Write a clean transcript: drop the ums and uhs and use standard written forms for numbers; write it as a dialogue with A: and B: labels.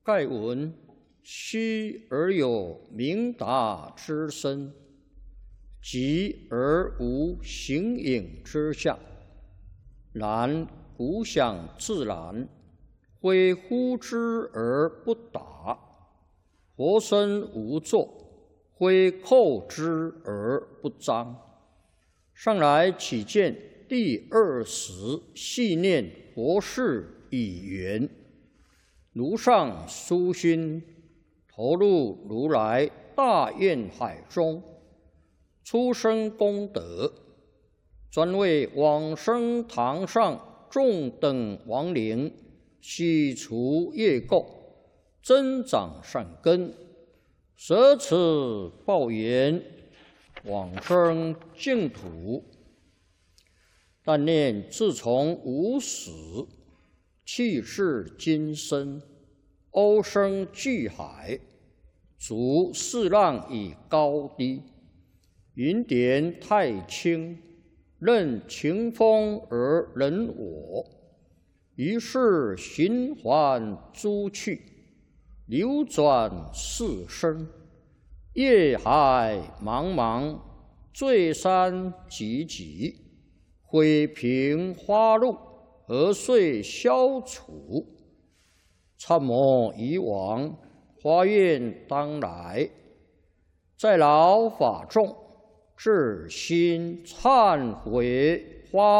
A: 盖闻虚而有明达之身，寂而无形影之相。然古想自然，非呼之而不答；活生无作，非叩之而不彰。上来起见第20细念佛事已圆，如上殊心，投入如来大愿海中，出生功德，专为往生堂上众等亡灵洗除业垢，增长善根，舍此报缘，往生净土。但念自从无始，气世今生，欧生巨海，逐四浪以高低，云点太清，任情风而人我。于是循环诸趣，流转四生，业海茫茫，罪山积积，毁平花路，何遂消除？参谋以往，发愿当来，在劳法众，至心忏悔发